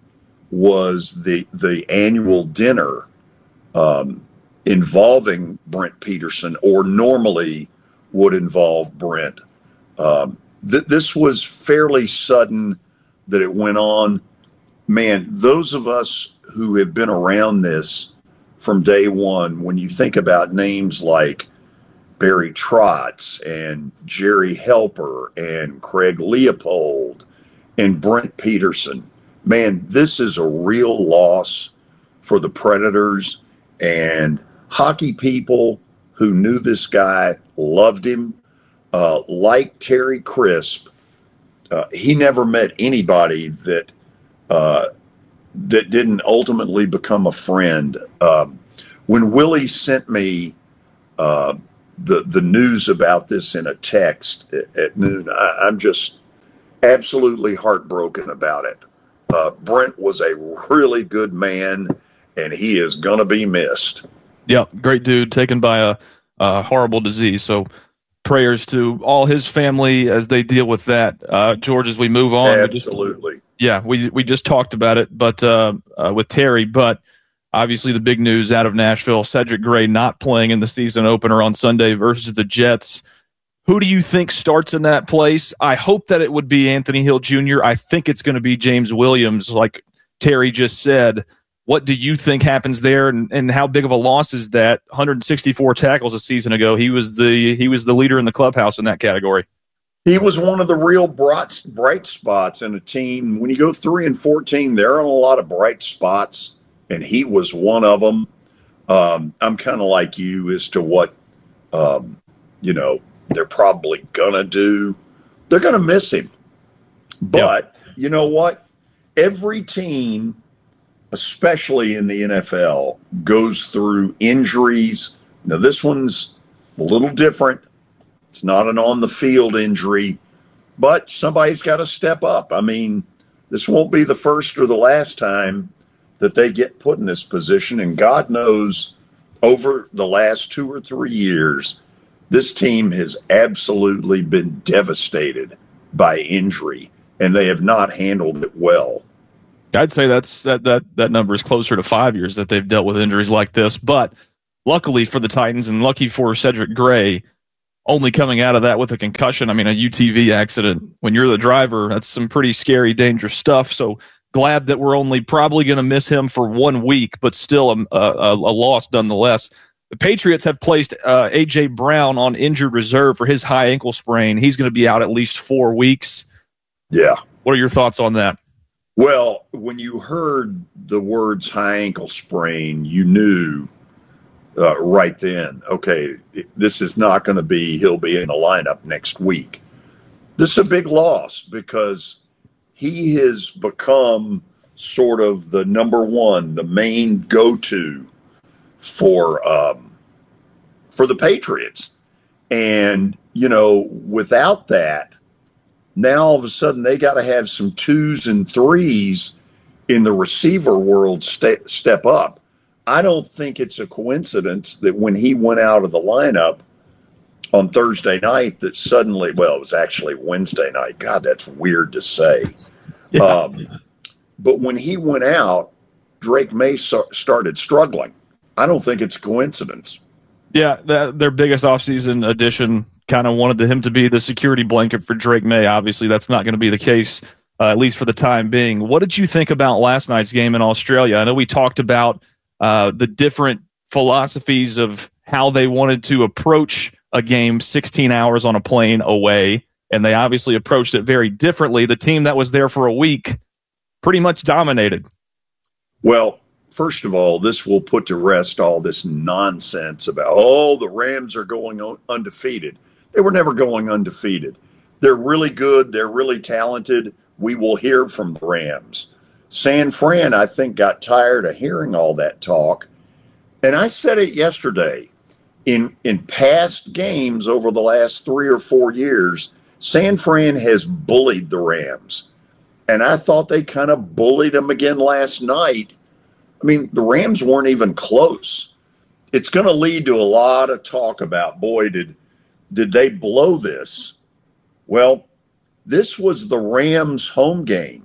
was the the annual dinner um, involving Brent Peterson, or normally would involve Brent. Um, th- this was fairly sudden that it went on. Man, those of us who have been around this from day one, when you think about names like Barry Trotz and Jerry Helper and Craig Leopold and Brent Peterson, man, this is a real loss for the Predators, and hockey people who knew this guy loved him. Uh, like Terry Crisp, uh, he never met anybody that uh, that didn't ultimately become a friend. Um, when Willie sent me uh, the the news about this in a text at, at noon, I, I'm just absolutely heartbroken about it. Uh, Brent was a really good man, and he is going to be missed. Yeah, great dude, taken by a, a horrible disease. So prayers to all his family as they deal with that. Uh, George, as we move on. Absolutely. We just, yeah, we we just talked about it, but uh, uh, with Terry, but obviously the big news out of Nashville, Cedric Gray not playing in the season opener on Sunday versus the Jets. Who do you think starts in that place? I hope that it would be Anthony Hill Junior I think it's going to be James Williams, like Terry just said. What do you think happens there, and, and how big of a loss is that? one hundred sixty-four tackles a season ago. He was the he was the leader in the clubhouse in that category. He was one of the real bright, bright spots in a team. When you go three and fourteen, there are a lot of bright spots, and he was one of them. Um, I'm kind of like you as to what um, you know they're probably gonna do. They're gonna miss him, but yep. You know what? Every team, especially in the N F L, goes through injuries. Now, this one's a little different. It's not an on-the-field injury, but somebody's got to step up. I mean, this won't be the first or the last time that they get put in this position, and God knows over the last two or three years, this team has absolutely been devastated by injury, and they have not handled it well. I'd say that's that that that number is closer to five years that they've dealt with injuries like this. But luckily for the Titans and lucky for Cedric Gray, only coming out of that with a concussion. I mean, a U T V accident. When you're the driver, that's some pretty scary, dangerous stuff. So glad that we're only probably going to miss him for one week, but still a, a, a loss nonetheless. The Patriots have placed uh, A J. Brown on injured reserve for his high ankle sprain. He's going to be out at least four weeks. Yeah. What are your thoughts on that? Well, when you heard the words high ankle sprain, you knew uh, right then, okay, this is not going to be, he'll be in the lineup next week. This is a big loss because he has become sort of the number one, the main go-to for um, for the Patriots. And, you know, without that, now all of a sudden they got to have some twos and threes in the receiver world ste- step up. I don't think it's a coincidence that when he went out of the lineup on Thursday night that suddenly, well, it was actually Wednesday night. God, that's weird to say. Yeah. Um, but when he went out, Drake May so- started struggling. I don't think it's a coincidence. Yeah, that, their biggest offseason addition kind of wanted him to be the security blanket for Drake May. Obviously, that's not going to be the case, uh, at least for the time being. What did you think about last night's game in Australia? I know we talked about uh, the different philosophies of how they wanted to approach a game sixteen hours on a plane away, and they obviously approached it very differently. The team that was there for a week pretty much dominated. Well, first of all, this will put to rest all this nonsense about, oh, the Rams are going undefeated. They were never going undefeated. They're really good. They're really talented. We will hear from the Rams. San Fran, I think, got tired of hearing all that talk. And I said it yesterday. In, in past games over the last three or four years, San Fran has bullied the Rams. And I thought they kind of bullied them again last night. I mean, the Rams weren't even close. It's going to lead to a lot of talk about, boy, did did they blow this? Well, this was the Rams' home game.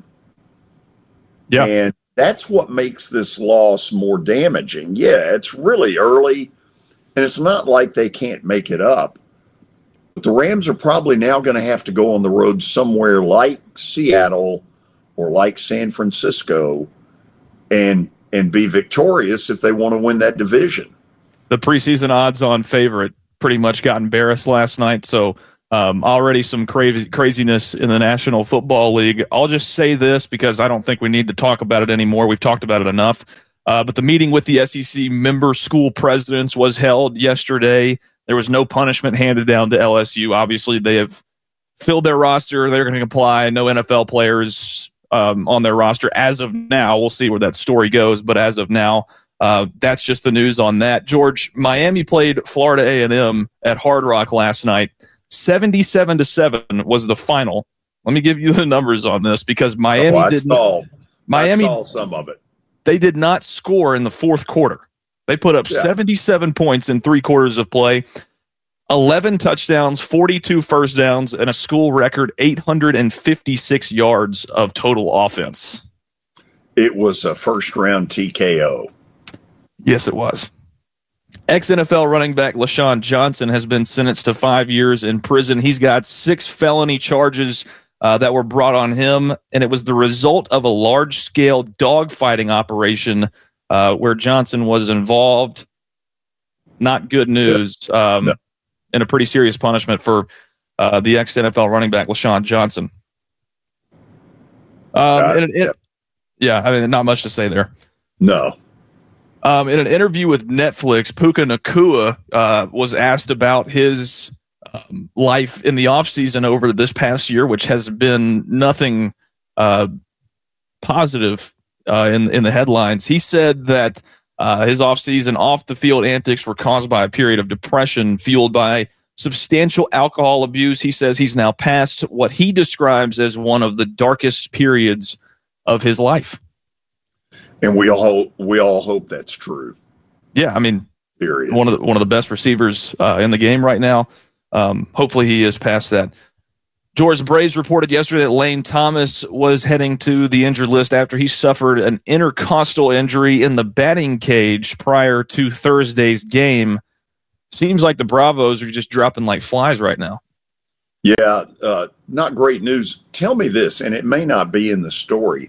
Yeah. And that's what makes this loss more damaging. Yeah, it's really early, and it's not like they can't make it up. But the Rams are probably now going to have to go on the road somewhere like Seattle or like San Francisco and and be victorious if they want to win that division. The preseason odds-on favorite pretty much got embarrassed last night, so um, already some crazy craziness in the National Football League. I'll just say this because I don't think we need to talk about it anymore. We've talked about it enough. Uh, but the meeting with the S E C member school presidents was held yesterday. There was no punishment handed down to L S U. Obviously, they have filled their roster. They're going to comply. No N F L players Um, on their roster as of now. We'll see where that story goes, but as of now, uh, that's just the news on that. George, Miami played Florida A and M at Hard Rock last night. seventy-seven to seven was the final. Let me give you the numbers on this because Miami oh, did not. Miami I saw some of it. They did not score in the fourth quarter. They put up yeah. seventy-seven points in three quarters of play. eleven touchdowns, forty-two first downs, and a school record eight hundred fifty-six yards of total offense. It was a first-round T K O. Yes, it was. Ex-N F L running back LaShawn Johnson has been sentenced to five years in prison. He's got six felony charges uh, that were brought on him, and it was the result of a large-scale dogfighting operation uh, where Johnson was involved. Not good news. Um, no. And a pretty serious punishment for uh, the ex-N F L running back LaShawn Johnson. Um, uh, and it, it, yeah, I mean, not much to say there. No. Um, in an interview with Netflix, Puka Nacua uh, was asked about his um, life in the offseason over this past year, which has been nothing uh, positive uh, in, in the headlines. He said that Uh, his offseason off-the-field antics were caused by a period of depression fueled by substantial alcohol abuse. He says he's now past what he describes as one of the darkest periods of his life. And we all we all hope that's true. Yeah, I mean, period. One of the, one of the best receivers uh, in the game right now. Um, hopefully he is past that. George, Braves reported yesterday that Lane Thomas was heading to the injured list after he suffered an intercostal injury in the batting cage prior to Thursday's game. Seems like the Bravos are just dropping like flies right now. Yeah, uh, not great news. Tell me this, and it may not be in the story.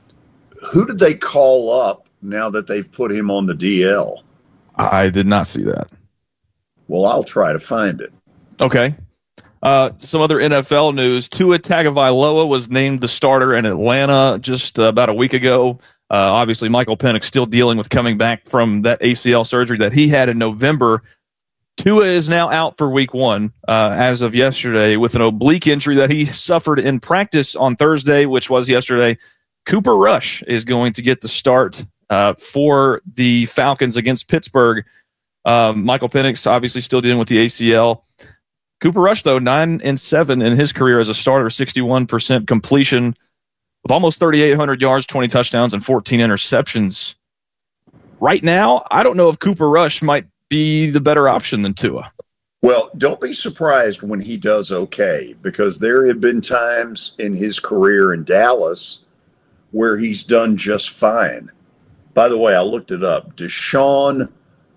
Who did they call up now that they've put him on the D L? I did not see that. Well, I'll try to find it. Okay. Uh, some other N F L news. Tua Tagovailoa was named the starter in Atlanta just uh, about a week ago. Uh, obviously, Michael Penix still dealing with coming back from that A C L surgery that he had in November. Tua is now out for week one uh, as of yesterday with an oblique injury that he suffered in practice on Thursday, which was yesterday. Cooper Rush is going to get the start uh, for the Falcons against Pittsburgh. Um, Michael Penix obviously still dealing with the A C L. Cooper Rush, though, nine and seven in his career as a starter, sixty-one percent completion with almost thirty-eight hundred yards, twenty touchdowns, and fourteen interceptions. Right now, I don't know if Cooper Rush might be the better option than Tua. Well, don't be surprised when he does okay, because there have been times in his career in Dallas where he's done just fine. By the way, I looked it up. Deshaun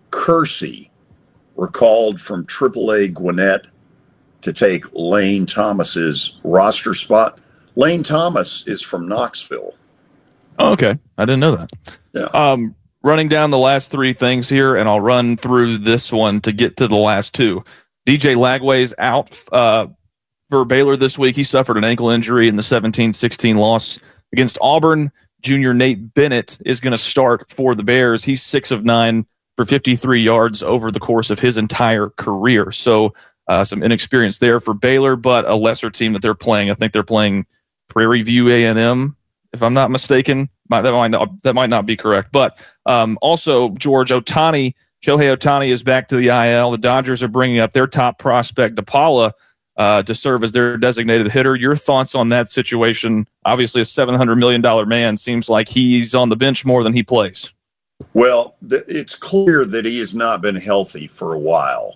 Kersey recalled from triple A Gwinnett to take Lane Thomas's roster spot. Lane Thomas is from Knoxville. Oh, okay. I didn't know that. Yeah. Um, running down the last three things here, and I'll run through this one to get to the last two. D J Lagway's out uh, for Baylor this week. He suffered an ankle injury in the seventeen sixteen loss against Auburn. Junior Nate Bennett is going to start for the Bears. He's six of nine for fifty-three yards over the course of his entire career. So uh, some inexperience there for Baylor, but a lesser team that they're playing. I think they're playing Prairie View A and M, if I'm not mistaken. Might, that, might not, that might not be correct. But um, also, George Ohtani, Shohei Ohtani is back to the I L. The Dodgers are bringing up their top prospect, DePaula, uh, to serve as their designated hitter. Your thoughts on that situation? Obviously, a seven hundred million dollars man seems like he's on the bench more than he plays. Well, th- it's clear that he has not been healthy for a while.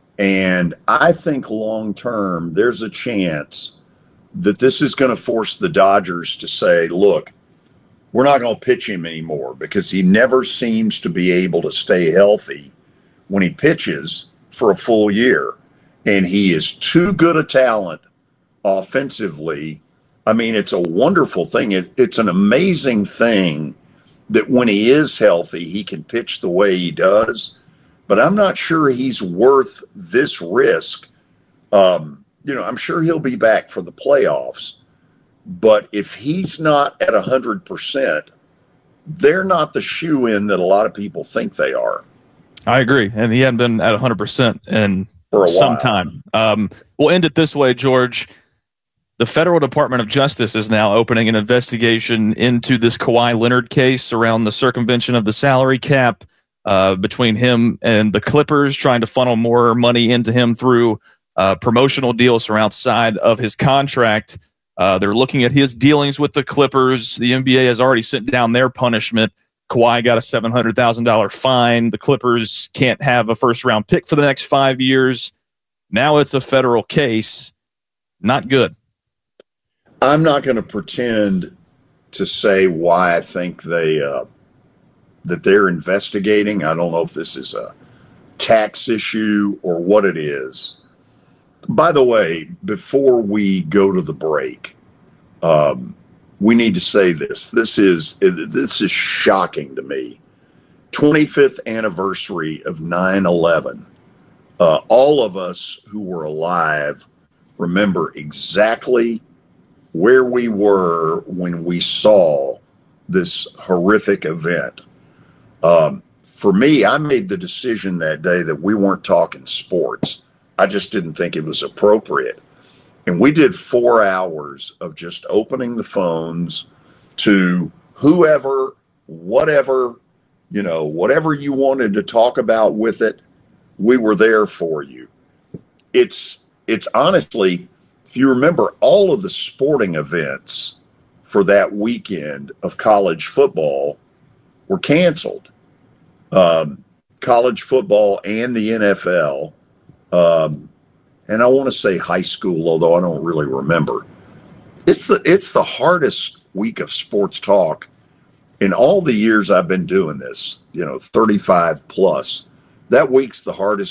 And I think long-term, there's a chance that this is going to force the Dodgers to say, look, we're not going to pitch him anymore because he never seems to be able to stay healthy when he pitches for a full year. And he is too good a talent offensively. I mean, it's a wonderful thing. It, it's an amazing thing that when he is healthy, he can pitch the way he does. But I'm not sure he's worth this risk. Um, you know, I'm sure he'll be back for the playoffs. But if he's not at one hundred percent, they're not the shoe-in that a lot of people think they are. I agree. And he hadn't been at one hundred percent in for a some while. time. Um, we'll end it this way, George. The Federal Department of Justice is now opening an investigation into this Kawhi Leonard case around the circumvention of the salary cap uh, between him and the Clippers, trying to funnel more money into him through uh, promotional deals from outside of his contract. Uh, they're looking at his dealings with the Clippers. The N B A has already sent down their punishment. Kawhi got a seven hundred thousand dollars fine. The Clippers can't have a first-round pick for the next five years. Now it's a federal case. Not good. I'm not going to pretend to say why I think they uh, that they're investigating. I don't know if this is a tax issue or what it is. By the way, before we go to the break, um, we need to say this. This is this is shocking to me. twenty-fifth anniversary of nine eleven. Uh, all of us who were alive remember exactly where we were when we saw this horrific event. Um, for me, I made the decision that day that we weren't talking sports. I just didn't think it was appropriate. And we did four hours of just opening the phones to whoever, whatever, you know, whatever you wanted to talk about with it, we were there for you. It's, it's honestly, if you remember, all of the sporting events for that weekend of college football were canceled. Um, college football and the N F L. Um, and I want to say high school, although I don't really remember. It's the it's the hardest week of sports talk in all the years I've been doing this, you know, thirty-five plus. That week's the hardest